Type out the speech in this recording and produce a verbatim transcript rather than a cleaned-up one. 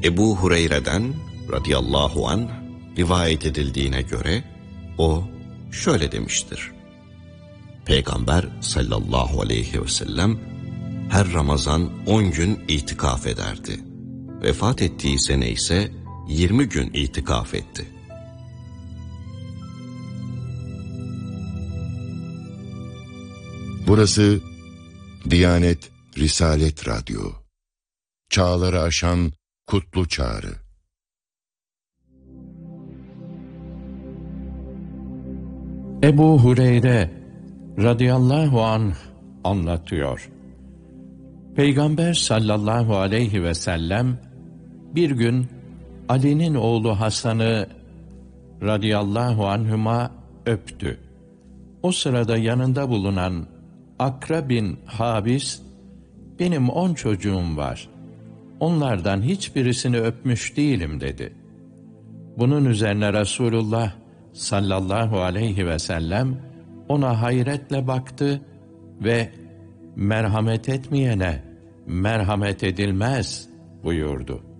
Ebu Hureyre'den radıyallahu anh rivayet edildiğine göre o şöyle demiştir. Peygamber sallallahu aleyhi ve sellem her Ramazan on gün itikaf ederdi. Vefat ettiği sene ise yirmi gün itikaf etti. Burası Diyanet Risalet Radyo. Çağları aşan kutlu çağrı. Ebu Hureyre radıyallahu anh anlatıyor. Peygamber sallallahu aleyhi ve sellem bir gün Ali'nin oğlu Hasan'ı radıyallahu anhüma öptü. O sırada yanında bulunan Akra bin Habis, benim on çocuğum var, onlardan hiçbirisini öpmüş değilim dedi. Bunun üzerine Resulullah sallallahu aleyhi ve sellem ona hayretle baktı ve merhamet etmeyene merhamet edilmez buyurdu.